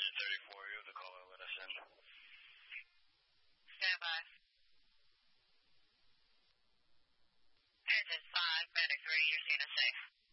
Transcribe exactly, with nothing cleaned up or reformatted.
Engine thirty-four, you have the caller, let us in. Stand by. Engine five, Medic three, you're seen as safe.